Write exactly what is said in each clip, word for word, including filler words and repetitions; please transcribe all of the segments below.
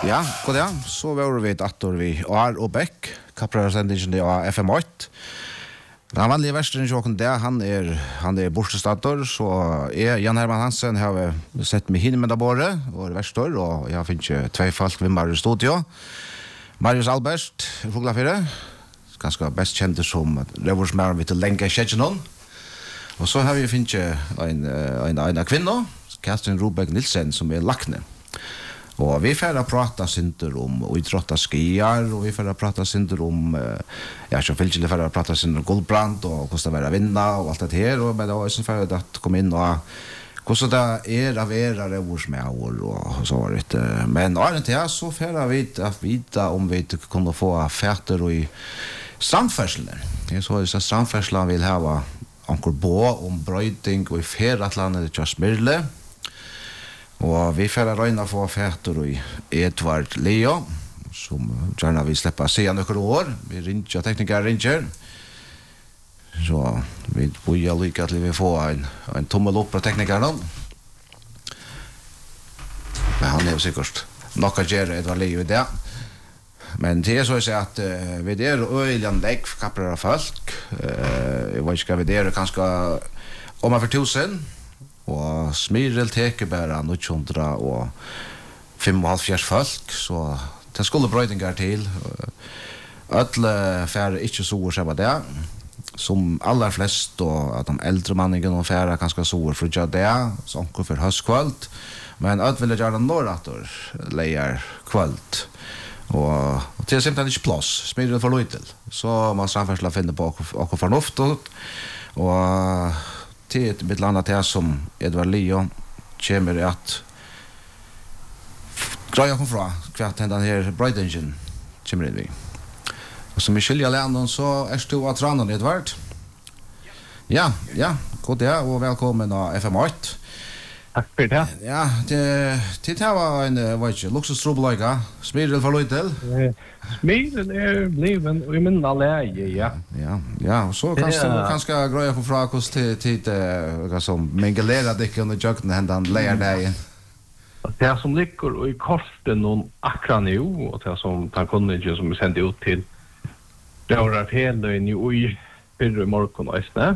Ja, god ja. Så var vi et attor vi Ar og Beck, kapprørsendingen av F M åtte. Den vanlige versten i sjåken der, han er, han er bortestator, så jeg, Jan Herman Hansen, har sett meg hinne med det båret, og verstor, og jeg har finnet tve folk vimmer i studio. Marius Albert, Foglafire, ganske best kjent som revorsmæren vi til lenge kjentjenon. Og så har vi finnet en, en, en kvinne, Katrin Robek Nilsen, som er lakne. Og vi får prata synder om utrotta skiar, og vi får prata synder om, ja, så fylkjelig får prata synder om Guldbrand, og hvordan det er å vinne, og alt det her, og men det var også for at komme inn, og hvordan det er av være revorsmæver, og så var det. Men åren til jeg, så får vi vite om vi kunne få fæter i strandferselen. Jeg så at strandferselen vil ha anker bå om brøyding, og i ferdatlandet til Smirle. Og vi får røyna få fæter i Edvard Leo, som gjerne vi slipper se noen år. Vi ringer, teknikere ringer. Så vi bøyer lykke til vi får en, en tommel opp på teknikeren. Men han er jo sikkert nok å gjøre Edvard Leo i det. Men det er så å si at uh, vi er øyelig legg for kapper av folk. Uh, jeg vet ikke hva vi er kanskje om man for tusen. Og Smirel teker bare noe hundre og fem og halvfjerds folk, så det skulle brøydingar til. Ødle færre ikke så år seg det, som aller flest, og at de eldre manningene og færre kanskje så år frutja det, som anker for høstkvöld. Men ødle ville gjøre norrator leier kvöld. Og, og til simpelthen ikke plass, Smirel for loj til. Så man samferdsla finne på okkur fornuft, og til et mitt landa til som Edvard Leo kommer at greia kom fra kvart den her brøydingen kommer inn vi. Og som vi skiljer lænden så er du av tranen, Edvard. Ja, ja, god det, og velkommen av F M åtte. Takk for det. Ja, det, det var en, vet ikke, luksustrobeløyga, Smirel for Løydel. Smirel er bliven i minna leie, ja. Ja, ja, og så kan du kanskje grøye på fra hvordan tid det som mingelerer deg under jøkken hendan leier deg. Det som ligger i korten noen akkurat nå, og det som tar kunden som vi sender ut til det var hele inn i fyrre morgen og østene.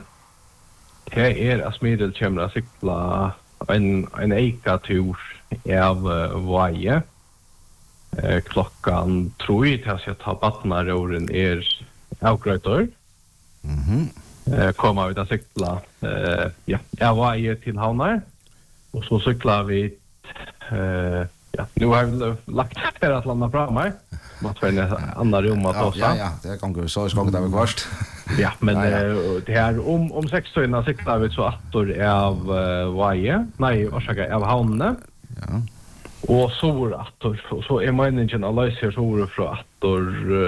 Det er at Smirel kommer å sykla en en eika tur av uh, vaje. Eh, klockan tror jag att jag tar badnaråren är avgrötor. Mhm. Eh, kommer vi att cykla eh ja, av vaje till Havnar. Och så cyklar vi eh ja, nu har vi lagt här att landa fram här. Man får en annan rum att ta. Ja, ja, det kan gå så ska det vara kvart. Ja, men ja, ja. Uh, det här om om sex timmar cyklar vi så attor av uh, vaje. Nej, orsaka av Havne. Ja. Och så attor så, så är meningen att lösa så från attor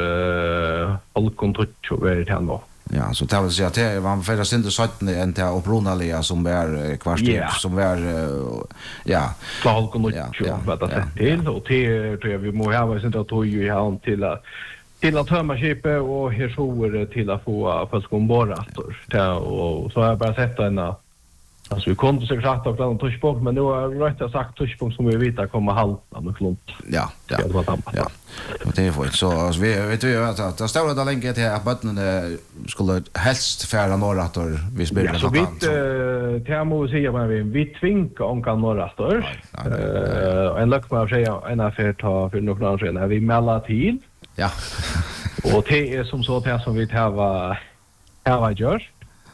eh Holkon Tutcho är det ändå. Ja, så det vill säga att det var förra synd och sjutton än till opronaliga som är kvart yeah. som är uh, ja. Holkon Tutcho vad det är till och till tror jag vi måste ha synd att ta ju han till att till att tömma skipet och här så till att få folk ombord attor. Och så har jag bara sett en alltså vi kunde säkert sagt att den touchpunkt men nu har jag rätt sagt touchpunkt som vi vet kommer halta med klump. Ja, ja. Ja. Och det är för så alltså vi vet ju att det står där länge till att bottnen skulle helst färra norrator vi spelar så vitt eh måste säga men vi vi tvinka onkan norrator. Eh en luck med att säga en affär ta för några andra när vi mellar till. Ja. Och det är som så att som vi tar va har gjort.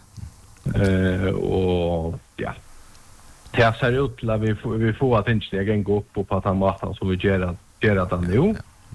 Eh och ja. Det ser ut att vi får vi får att inte jag gå upp på att han matar så vi gör gör att han nu.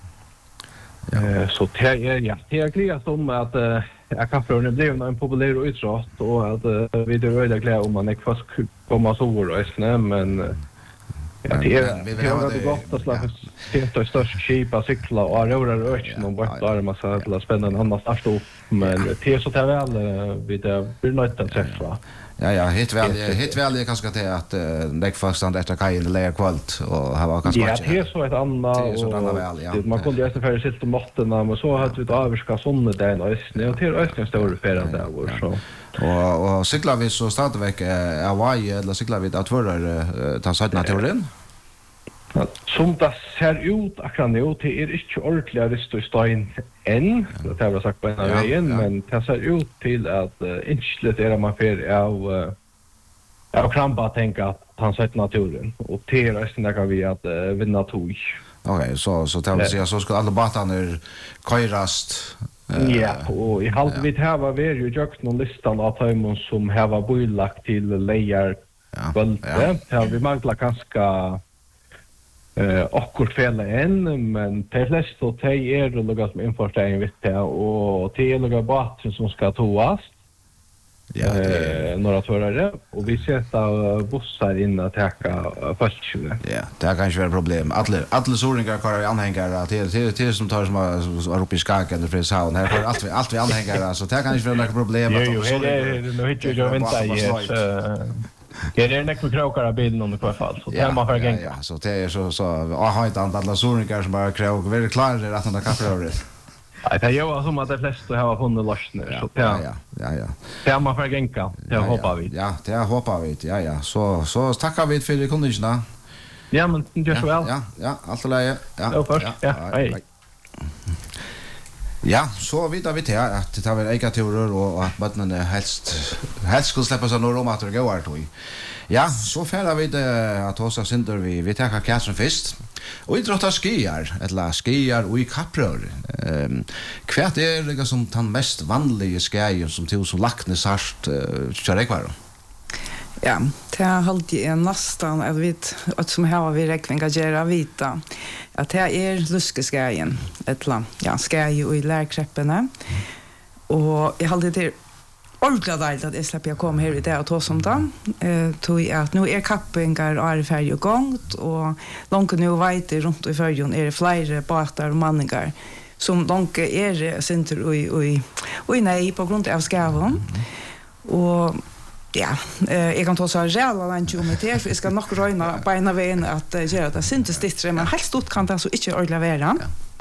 Eh så det är ja, det är klart som att jag kan få en blev en populär utdrag och att vi det är väldigt klart om man är fast komma så vår men ja, det är det är gott att släppa det är störst skip att cykla och röra röken och bort där man så att spännande annars start upp men det är så där väl vi det blir nöjt att träffa. Ja ja, hit väl hit väl kanske till att det fast att detta kan lägga kvalt och ha kanske ja, det är så ett annat och man kunde ju för sitt på matten men så hade vi ett avska sånne där och det är ösken stor för där och så och och cyklar vi så startar vi är varje eller cyklar vi att förra ta sådana teorin. Som det ser ut akkurat nu, det er ikke ordentlig rist og stein enn, det har jeg sagt på en av veien, ja, ja. Men det ser ut til at uh, ikke er man fer av, uh, av krampa å tenke at han setter naturen, og det er resten der kan vi at uh, vinna tog. Okej, så så tar vi se så ska alla båtarna köras. Uh, ja, och i halv vi har vi ju jukt någon listan av dem som har boilagt till lejer. Ja. Ja, ja. Vi manglar ganska eh akkurat fel än, men de flesta och de är det något som införstegen vet jag, och det är några båtar som ska toas. Ja, eh, några förare, och vi sätter bussar in att täcka fastköre. Ja, det är kanske ett problem. Alla alla soringar kör i anhängare till till till som tar som var uppe i Skak eller Fredrikshavn. Här får allt vi allt vi anhängare, så det kan inte vara något problem att de så är nu hit ju vänta i det är näck med krokar av bilen under kvar fall så det man för gäng. Ja, så det är så så jag har inte alla soringar som bara krok väldigt klara att han kan över det. Nej, det är ju som att de flesta har funnit lösningar. Så ja, ja, ja, ja. Det är man för gänka. Det hoppas vi. Ja, det hoppas vi. Ja, ja. Så så tackar vi för kunderna. Ja, men det är så väl. Ja, ja, allt är läge. Ja. Ja, först. Ja, hej. Ja, så vidare vi till att det tar väl ega turer och att barnen är helst helst skulle släppa sig några om att det går att vi. Ja, så färra vi det att oss synder vi vi tar kassen först. Och idrotta skiar, eller skiar och i kapprör. Ehm kvärt är det som den mest vanliga skien som till så lacknes harst kör jag kvar. Ja, det har alltid en nästan att vi att som här vi räkningar gera vita. Att det är luskeskien, eller ja, skai och i lärkräpparna. Och jag hade det ordentligt deilt at jeg slipper å komme her i det og ta som da. Eh, tog jeg at nå er kappingar og er ferdig og gongt, og langt nå vet jeg rundt i fergen er det flere båter og manningar som langt er sinter og, og, og nei på grunn av skaven. Og ja, eh, jeg kan ta så reala langt om det her, for jeg skal nok røyne beina veien at uh, gjøre det sinter stittre, men helst stort kan det så ikke ordentlig være.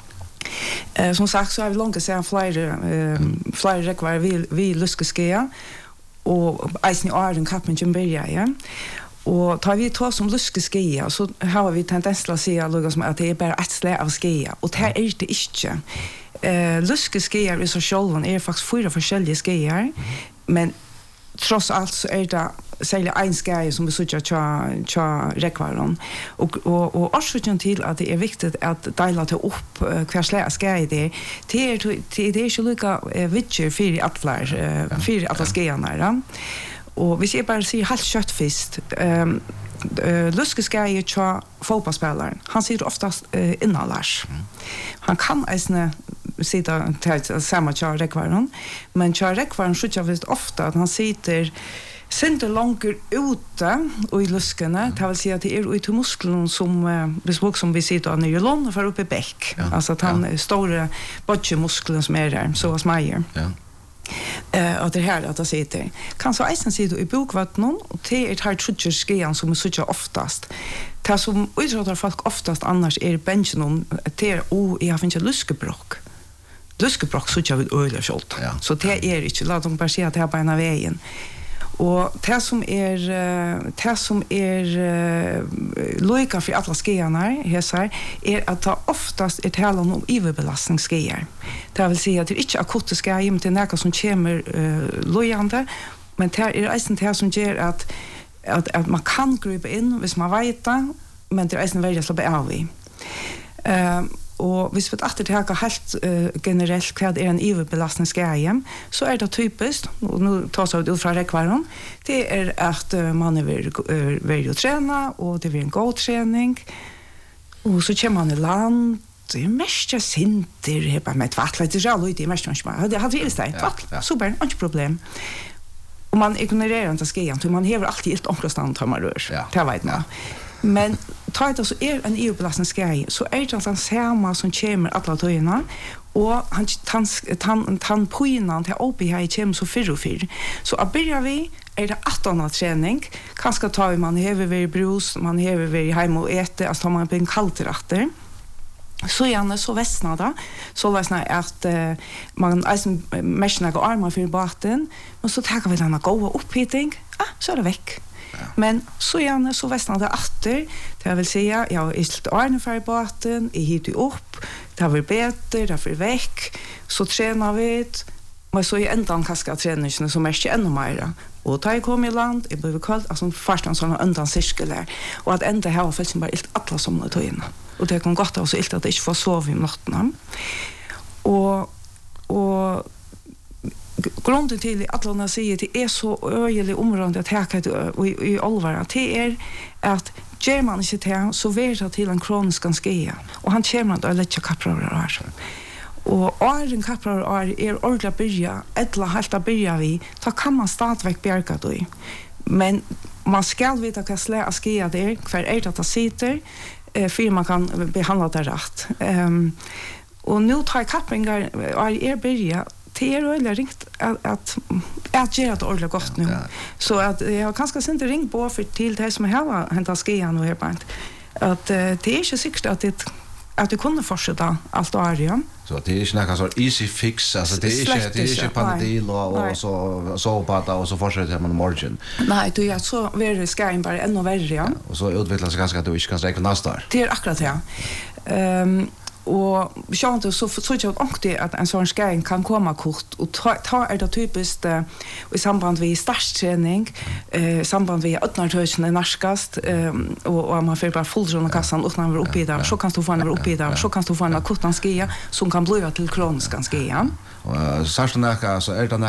Eh, som sagt så har vi långt sedan flera eh, flera rekvar vi vi luskeskea och eisen i åren kappen som börjar ja. Och tar vi tar som luskeskea så har vi tendens att se att som att det är bara ett slä av skea och det är det inte. Eh luskeskea är så självan är faktiskt fyra olika skear, men trots allt så är det sälja en skai som vi söker tja tja rekvaron och och och orsaken till att det är viktigt att dela till upp uh, kvar slä skai det det är det är ju lika vitcher för att fler för att skaiarna då och vi ser bara se helt kött fisk ehm uh, luskeskai tja fotbollsspelaren han sitter oftast uh, innanlars han kan äsna sitta till samma tja rekvaron men tja rekvaron så jag vet ofta att han sitter Sinter langer ute og i luskene, det vil si at det er ute i musklerna som, eh, som vi sitter av nylon og får upp i bäck. Ja, alltså att han ja. Stora botchemusklerna som är där, så som äger. Ja. Eh, och det här att det sitter. Kan så eisen sitta i bokvattnen, och det är ett här trutcherskian som är så oftast. Det som utrottar folk oftast annars är benchen, det är, oh, jag har inte luskebrock. Luskebrock så jag vill öliga kjolt. Ja. Så det är inte, låt dem bara säga att det är på ena vägen. Och det som är det som är lojka för alla skiarna här är att ta oftast ett hela om överbelastningsskiar. Det vill säga att det är inte akuta skiar men det är något som kommer uh, lojande, men det är även det som gör att, att att man kan gripa in hvis man vet det, men det är även väldigt slå av i. Uh, Och hvis vi åter tar helt uh, generellt vad är en överbelastningsgrej så är det typiskt och nu tar så ut från rekvaron det är att uh, man är vill uh, vill träna och det blir en god träning och så kommer man i land det är mest jag sinter heba med vattla det är lite mest man det har vi istället vattla super inte problem och man ignorerar inte skejan så man har alltid ett omkostnad tar man rör ja. Det vet man. Men tar det så är en överbelastningsgrej så är det alltså samma som kommer alla tøyna och han han han han poinan till O P här kommer så fyra och fyra. Så att börja vi är det åttonde träning. Kanske tar man häver vi brus, man häver vi hem och äter, alltså tar man på en kalträtter. Så gärna så västna då. Så västna att uh, man alltså meshna går armar för båten och så tar vi den att gå uppheating. Ah, så är det väck. Men så gärna så västna det åter. Det vill säga, jag är helt ordnad i båten, jag hittar upp, det blir bättre, det blir väck, så tränar vi. Men så är ändan kaska träningen som är ännu mer. Och då jag kom i land, jag blev kallt, alltså först en sån undan cirkulär. Och att ända här var faktiskt bara helt alla som tog in. Och det kom gott av så ilt att det inte får sova i natten. Och, och grunden till att alla säger att det är så öjelig område att häka i, i allvar att det är att ger man inte det så vet att till en kronisk skea. Och han kommer att lägga kapprar här. Och åren kapprar är är ordentligt börja, ettla halta börja vi, då kan man stadigvæk bjärka då. Men man ska veta vad slä skea det är, kvar är det att sitter, eh, för man kan behandla det rätt. Um, och nu tar kappringar är er börja det är väl ringt att att att göra det ordentligt gott nu. Så att jag har kanske inte ringt på för till det som har hänt skean och här på att det är inte säkert att det att det kunde fortsätta allt och igen. Så det är inte någon så easy fix, alltså det är inte det är inte Panadil och, och så så pata och så fortsätter man morgon. Nej, du är så väldigt skein bara ännu värre ja. Och så utvecklas ganska att du inte kan räkna nästa. Det är akkurat ja. Ehm och så inte så så jag också att en sån skein kan komma kort och ta, ta är det typiskt uh, i samband med startträning eh samband med öppnartösen i narskast um, och, och man får bara fullrona kassan och när man är uppe i där så kan du få en uppe i där så kan du få en kortan skia som kan bli till kronisk skia. Och så så så är det